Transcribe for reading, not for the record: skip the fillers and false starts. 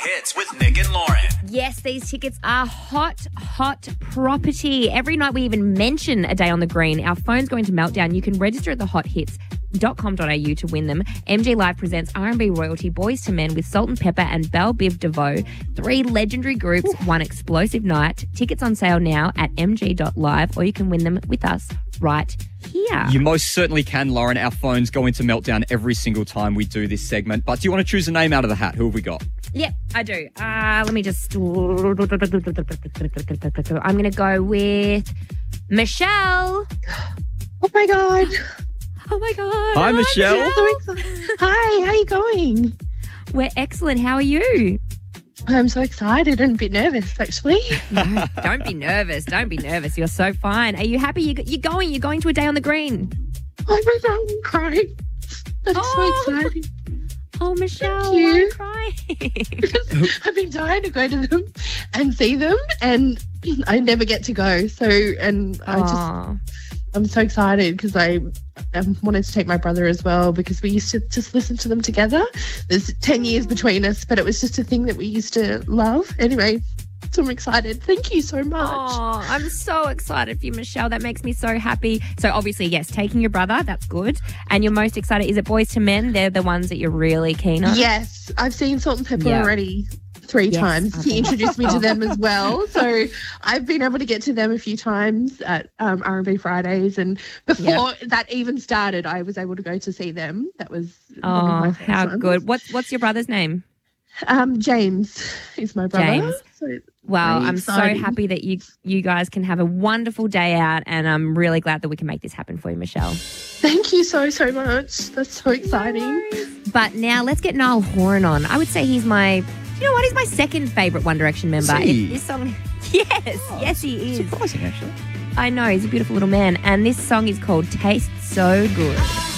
Hits with Nick and Lauren. Yes, these tickets are hot property. Every night we even mention a day on the green, our phone's going to meltdown. You can register at thehothits.com.au to win them. MG Live presents R&B royalty Boys to Men with Salt and Pepper and Belle Biv DeVoe. 3 legendary groups, one explosive night. Tickets on sale now at mg.live, or you can win them with us right here. You most certainly can, Lauren. Our phones go into meltdown every single time we do this segment. But do you want to choose a name out of the hat? Who have we got? Yep, I do. Let me just... I'm going to go with Michelle. Oh, my God. Oh, my God. Hi, Michelle. I'm so excited. Hi, how are you going? We're excellent. How are you? I'm so excited and a bit nervous, actually. No, don't be nervous. Don't be nervous. You're so fine. Are you happy? You're going to a day on the green. Oh, my God, I'm crying. I'm so excited. Oh, Michelle, Thank you. why crying? I've been dying to go to them and see them, and I never get to go. So, and I'm so excited because I wanted to take my brother as well, because we used to just listen to them together. There's 10 years between us, but it was just a thing that we used to love. Anyway, so I'm excited. Thank you so much. Oh, I'm so excited for you, Michelle. That makes me so happy. So obviously, yes, taking your brother, that's good. And you're most excited. Is it Boys to Men? They're the ones that you're really keen on? Yes, I've seen Salt and Pepper already 3 times. He introduced me to them as well. So I've been able to get to them a few times at R&B Fridays. And before that even started, I was able to go to see them. That was how good. What's your brother's name? James is my brother. James. So well, I'm exciting. so happy that you guys can have a wonderful day out, and I'm really glad that we can make this happen for you, Michelle. Thank you so much. That's so exciting. But now let's get Niall Horan on. I would say he's my second favourite One Direction member. This song, yes, he is. Surprising, actually. I know, he's a beautiful little man, and this song is called Tastes So Good.